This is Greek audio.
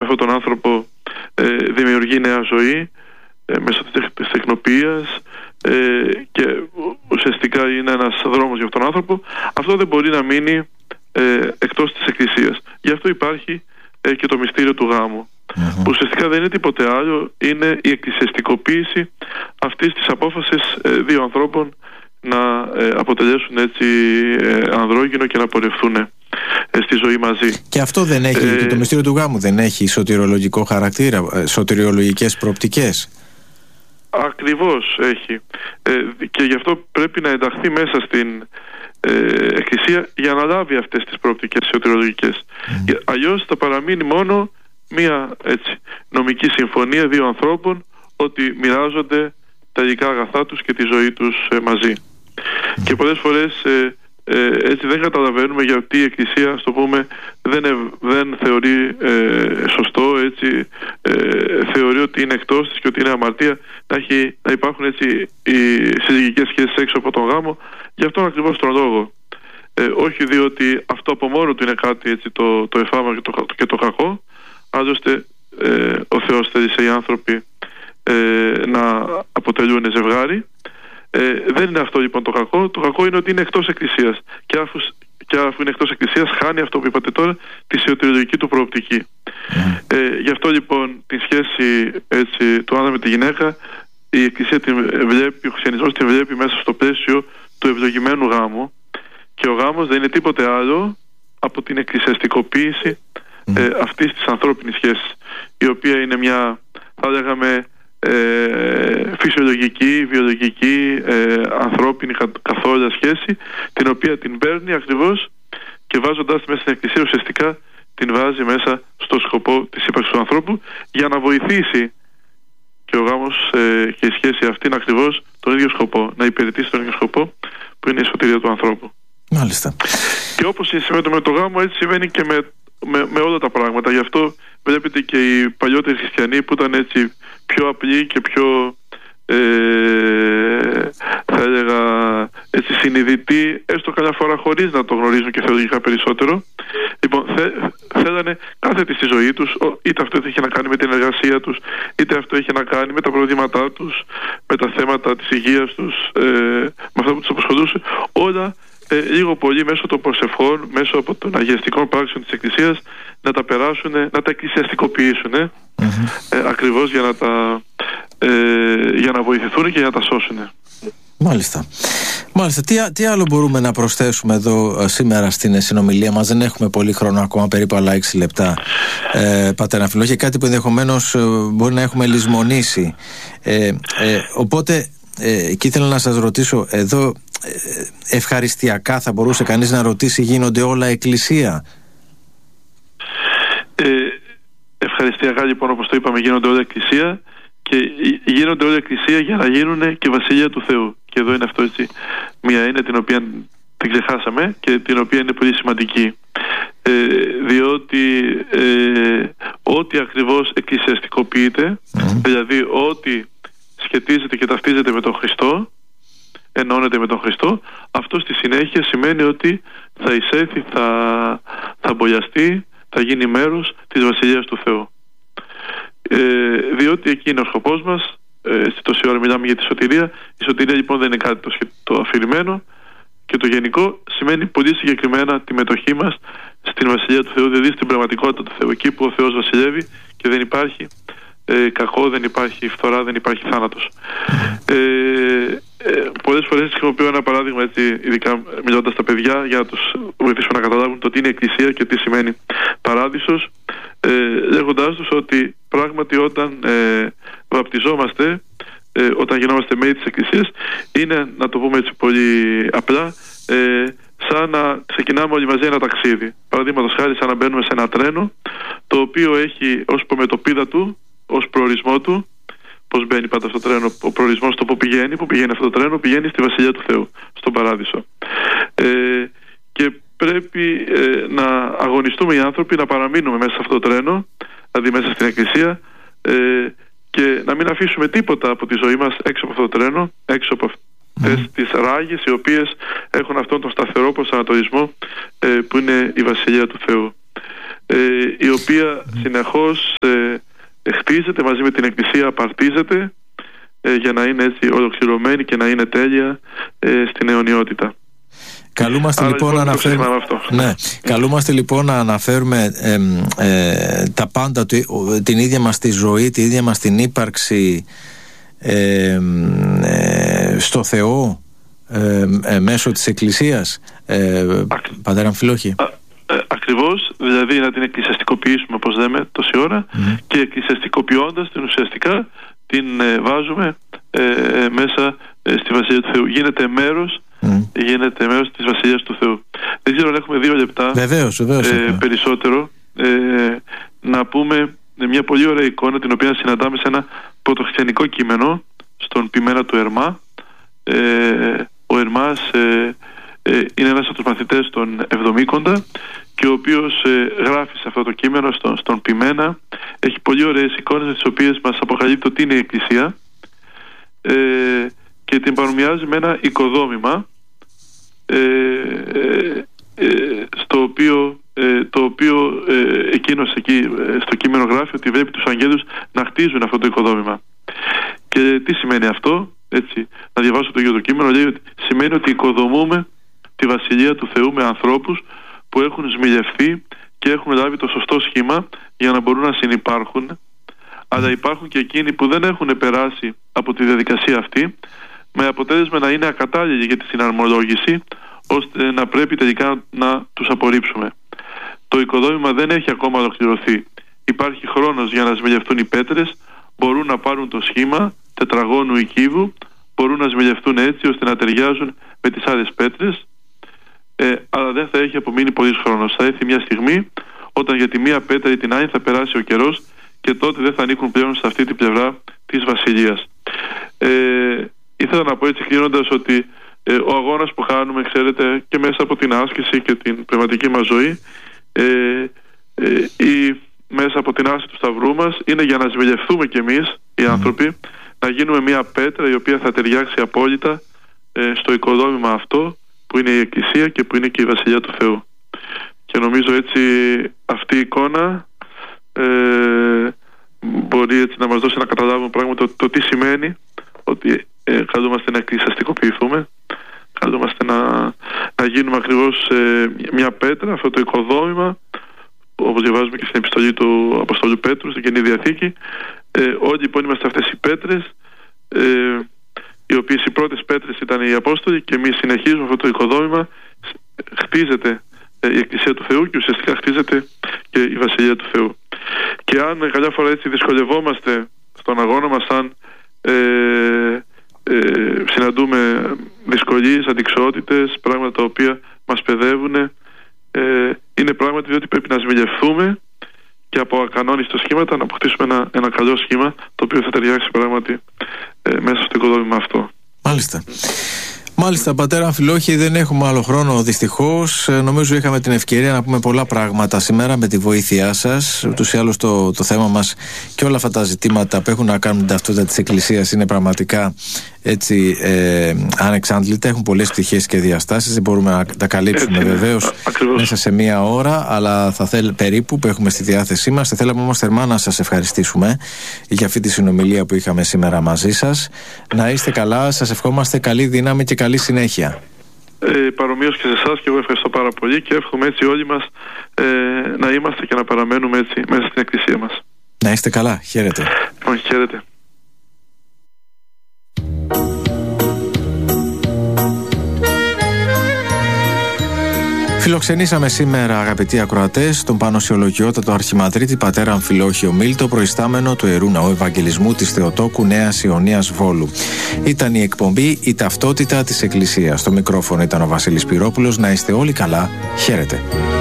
αυτόν τον άνθρωπο δημιουργεί νέα ζωή μέσω της τεχνοποιίας και ουσιαστικά είναι ένας δρόμος για αυτόν τον άνθρωπο, αυτό δεν μπορεί να μείνει εκτός της Εκκλησίας. Γι' αυτό υπάρχει και το μυστήριο του γάμου, που ουσιαστικά δεν είναι τίποτε άλλο, είναι η εκκλησιαστικοποίηση αυτής της απόφασης δύο ανθρώπων να αποτελέσουν έτσι ανδρόγυνο και να πορευθούν στη ζωή μαζί. Και αυτό δεν έχει, και το μυστήριο του γάμου δεν έχει σωτηριολογικό χαρακτήρα, σωτηριολογικές προοπτικές? Ακριβώς έχει, και γι' αυτό πρέπει να ενταχθεί μέσα στην Εκκλησία για να λάβει αυτές τις προοπτικές σωτηριολογικές. Αλλιώς θα παραμείνει μόνο μία έτσι νομική συμφωνία δύο ανθρώπων ότι μοιράζονται τα υλικά αγαθά τους και τη ζωή τους μαζί. Και πολλές φορές έτσι δεν καταλαβαίνουμε γιατί η Εκκλησία, ας το πούμε, δεν θεωρεί σωστό, έτσι, θεωρεί ότι είναι εκτός της και ότι είναι αμαρτία να υπάρχουν έτσι οι συζυγικές σχέσεις έξω από τον γάμο. Γι' αυτόν ακριβώς τον λόγο. Όχι διότι αυτό από μόνο του είναι κάτι έτσι, το εφάμο και το κακό. Άλλωστε ο Θεός θέλησε οι άνθρωποι να αποτελούν ζευγάρι. Δεν είναι αυτό λοιπόν το κακό. Το κακό είναι ότι είναι εκτός Εκκλησίας. Και αφού είναι εκτός Εκκλησίας, χάνει αυτό που είπατε τώρα, τη σωτηριολογική του προοπτική. Γι' αυτό λοιπόν τη σχέση έτσι, του άνδρα με τη γυναίκα, η Εκκλησία την βλέπει, ο χριστιανισμός την βλέπει μέσα στο πλαίσιο του ευλογημένου γάμου. Και ο γάμος δεν είναι τίποτε άλλο από την εκκλησιαστικοποίηση αυτής της ανθρώπινης σχέσης, η οποία είναι μια, θα λέγαμε, φυσιολογική, βιολογική, ανθρώπινη καθόλου σχέση, την οποία την παίρνει ακριβώς και βάζοντας μέσα στην Εκκλησία ουσιαστικά την βάζει μέσα στο σκοπό της ύπαρξης του ανθρώπου, για να βοηθήσει και ο γάμος και η σχέση αυτή είναι ακριβώς τον ίδιο σκοπό, να υπηρετήσει τον ίδιο σκοπό που είναι η σωτηρία του ανθρώπου. Μάλιστα. Και όπως συμβαίνει με το γάμο, έτσι συμβαίνει και με όλα τα πράγματα. Γι' αυτό βλέπετε και οι παλιότεροι χριστιανοί που ήταν έτσι πιο απλοί και πιο θα έλεγα έτσι συνειδητοί, έστω καμιά φορά χωρίς να το γνωρίζουν και θεολογικά περισσότερο, λοιπόν θέλανε κάθε τι στη ζωή τους, είτε αυτό είχε να κάνει με την εργασία τους, είτε αυτό είχε να κάνει με τα προβλήματά τους, με τα θέματα της υγείας τους, με αυτά που τους απασχολούσε, όλα λίγο πολύ μέσω των προσευχών, μέσω από των αγιαστικών πράξεων της Εκκλησίας, να τα περάσουν, να τα εκκλησιαστικοποιήσουν, ακριβώς για να βοηθηθούν και για να τα σώσουν. Μάλιστα. Τι άλλο μπορούμε να προσθέσουμε εδώ σήμερα στην συνομιλία μας? Δεν έχουμε πολύ χρόνο ακόμα, περίπου άλλα 6 λεπτά, πατέρα Φιλό, και κάτι που ενδεχομένως μπορεί να έχουμε λησμονήσει. Οπότε και ήθελα να σας ρωτήσω εδώ, ευχαριστιακά θα μπορούσε κανείς να ρωτήσει, γίνονται όλα Εκκλησία? Ευχαριστιακά λοιπόν, όπως το είπαμε, γίνονται όλα Εκκλησία, και γίνονται όλα Εκκλησία για να γίνουν και Βασιλεία του Θεού. Και εδώ είναι αυτό έτσι μια έννοια την οποία την ξεχάσαμε και την οποία είναι πολύ σημαντική, διότι ό,τι ακριβώς εκκλησιαστικοποιείται, δηλαδή ό,τι σχετίζεται και ταυτίζεται με τον Χριστό, ενώνεται με τον Χριστό, αυτό στη συνέχεια σημαίνει ότι θα εισέλθει, θα μπολιαστεί, θα γίνει μέρος της Βασιλείας του Θεού. Διότι εκεί είναι ο σκοπός μας. Τόση ώρα μιλάμε για τη σωτηρία. Η σωτηρία λοιπόν δεν είναι κάτι το αφηρημένο, και το γενικό σημαίνει πολύ συγκεκριμένα τη μετοχή μας στην Βασιλεία του Θεού, δηλαδή στην πραγματικότητα του Θεού, εκεί που ο Θεός βασιλεύει και δεν υπάρχει κακό, δεν υπάρχει φθορά, δεν υπάρχει θάνατος. Πολλές φορές χρησιμοποιώ ένα παράδειγμα, έτσι, ειδικά μιλώντας στα παιδιά, για να τους βοηθήσουμε να καταλάβουν το τι είναι Εκκλησία και τι σημαίνει παράδεισος, λέγοντάς τους ότι πράγματι όταν βαπτιζόμαστε, όταν γινόμαστε μέλη της Εκκλησίας, είναι, να το πούμε έτσι πολύ απλά, σαν να ξεκινάμε όλοι μαζί ένα ταξίδι. Παραδείγματος χάρη, σαν να μπαίνουμε σε ένα τρένο, το οποίο έχει ως προμετωπίδα του, ως προορισμό του, πώς μπαίνει πάντα αυτό το τρένο, ο προορισμός το που πηγαίνει αυτό το τρένο, πηγαίνει στη Βασιλεία του Θεού, στον Παράδεισο. Και πρέπει να αγωνιστούμε οι άνθρωποι να παραμείνουμε μέσα σε αυτό το τρένο, δηλαδή μέσα στην Εκκλησία, και να μην αφήσουμε τίποτα από τη ζωή μας έξω από αυτό το τρένο, έξω από αυτές τις ράγες οι οποίες έχουν αυτόν τον σταθερό προσανατολισμό που είναι η Βασιλεία του Θεού. η οποία συνεχώς χτίζεται μαζί με την Εκκλησία, απαρτίζεται για να είναι έτσι ολοκληρωμένη και να είναι τέλεια στην αιωνιότητα. Καλούμαστε λοιπόν να αναφέρουμε τα πάντα, την ίδια μας τη ζωή, την ίδια μας την ύπαρξη στο Θεό μέσω της Εκκλησίας, Πατέρα Αμφιλόχη. Ακριβώς, δηλαδή να την εκκλησιαστικοποιήσουμε, όπως λέμε τόση ώρα, και εκκλησιαστικοποιώντας την ουσιαστικά την βάζουμε μέσα στη Βασιλεία του Θεού. Γίνεται μέρος της Βασιλείας του Θεού. Δεν ξέρω αν έχουμε 2 λεπτά. Βεβαίως, περισσότερο να πούμε μια πολύ ωραία εικόνα, την οποία συναντάμε σε ένα πρωτοχριστιανικό κείμενο στον ποιμένα του Ερμά. Ο Ερμάς είναι ένας από τους μαθητές των Εβδομήκοντα, και ο οποίος γράφει σε αυτό το κείμενο στον ποιμένα. Έχει πολύ ωραίες εικόνες με τις οποίες μας αποκαλύπτει το τι είναι η Εκκλησία, και την παρομοιάζει με ένα οικοδόμημα το οποίο εκείνος εκεί στο κείμενο γράφει ότι βλέπει τους αγγέλους να χτίζουν αυτό το οικοδόμημα. Και τι σημαίνει αυτό? Έτσι, να διαβάσω το ίδιο το κείμενο. Λέει ότι σημαίνει ότι οικοδομούμε τη Βασιλεία του Θεού με ανθρώπους που έχουν σμιλευτεί και έχουν λάβει το σωστό σχήμα για να μπορούν να συνυπάρχουν, αλλά υπάρχουν και εκείνοι που δεν έχουν περάσει από τη διαδικασία αυτή, με αποτέλεσμα να είναι ακατάλληλοι για τη συναρμολόγηση, ώστε να πρέπει τελικά να τους απορρίψουμε. Το οικοδόμημα δεν έχει ακόμα ολοκληρωθεί. Υπάρχει χρόνος για να σμιλευτούν οι πέτρες, μπορούν να πάρουν το σχήμα τετραγώνου ή κύβου, μπορούν να σμιλευτούν έτσι ώστε να ταιριάζουν με τις άλλες πέτρες, αλλά δεν θα έχει απομείνει πολύς χρόνος. Θα έρθει μια στιγμή όταν για τη μία πέτρα ή την άλλη θα περάσει ο καιρός, και τότε δεν θα ανήκουν πλέον σε αυτή την πλευρά της Βασιλείας. Ήθελα να πω έτσι κλείνοντας ότι ο αγώνας που κάνουμε, ξέρετε, και μέσα από την άσκηση και την πνευματική μας ζωή, ή μέσα από την άσκηση του Σταυρού μας, είναι για να σμιλευτούμε κι εμείς οι άνθρωποι, να γίνουμε μια πέτρα η οποία θα ταιριάξει απόλυτα στο οικοδόμημα αυτό που είναι η Εκκλησία και που είναι και η Βασιλεία του Θεού. Και νομίζω έτσι αυτή η εικόνα μπορεί έτσι να μας δώσει να καταλάβουμε πράγματι το τι σημαίνει ότι καλούμαστε να εκκλησιαστικοποιηθούμε, καλούμαστε να γίνουμε ακριβώς μια πέτρα, αυτό το οικοδόμημα, όπως διαβάζουμε και στην επιστολή του Αποστόλου Πέτρου στην Καινή Διαθήκη. Όλοι λοιπόν είμαστε αυτές οι πέτρες, οι οποίες οι πρώτες πέτρες ήταν οι Απόστολοι, και εμείς συνεχίζουμε αυτό το οικοδόμημα. Χτίζεται η Εκκλησία του Θεού και ουσιαστικά χτίζεται και η Βασιλεία του Θεού. Και αν καμιά φορά έτσι δυσκολευόμαστε στον αγώνα μας, αν συναντούμε δυσκολίες, αντιξότητες, πράγματα τα οποία μας παιδεύουν, είναι πράγματι διότι πρέπει να σμιλευτούμε και από ακανόνιστο σχήματα να αποκτήσουμε ένα καλό σχήμα, το οποίο θα ταιριάξει πράγματι μέσα στο οικοδόμημα αυτό. Μάλιστα, Πατέρα Αμφιλόχη, δεν έχουμε άλλο χρόνο δυστυχώς. Νομίζω είχαμε την ευκαιρία να πούμε πολλά πράγματα σήμερα με τη βοήθειά σας. Ούτως ή άλλως το θέμα μας και όλα αυτά τα ζητήματα που έχουν να κάνουν την ταυτότητα της Εκκλησίας είναι πραγματικά έτσι ανεξάντλητα. Έχουν πολλές πτυχές και διαστάσεις. Δεν μπορούμε να τα καλύψουμε βεβαίως μέσα σε μία ώρα, αλλά περίπου που έχουμε στη διάθεσή μας. Θα θέλαμε όμως θερμά να σας ευχαριστήσουμε για αυτή τη συνομιλία που είχαμε σήμερα μαζί σας. Να είστε καλά, σας ευχόμαστε καλή δύναμη και καλή συνέχεια. Παρομοίως και σε εσάς, και εγώ ευχαριστώ πάρα πολύ, και εύχομαι έτσι όλοι μας να είμαστε και να παραμένουμε έτσι μέσα στην Εκκλησία μας. Να είστε καλά, χαίρετε. Χαίρετε. Φιλοξενήσαμε σήμερα, αγαπητοί ακροατές, τον Πανωσιολογιότατο Αρχιμανδρίτη Πατέρα Αμφιλόχιο Μίλτο, προϊστάμενο του Ιερού Ναού Ευαγγελισμού της Θεοτόκου Νέας Ιωνίας Βόλου. Ήταν η εκπομπή «Η Ταυτότητα της Εκκλησίας». Στο μικρόφωνο ήταν ο Βασίλης Πυρόπουλος. Να είστε όλοι καλά. Χαίρετε.